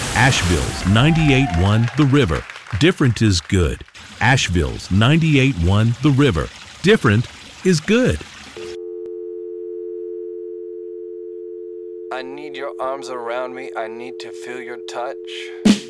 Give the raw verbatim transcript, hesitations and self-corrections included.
Asheville's ninety-eight point one The River. Different is good. Asheville's ninety-eight point one The River. Different is good. I need your arms around me. I need to feel your touch.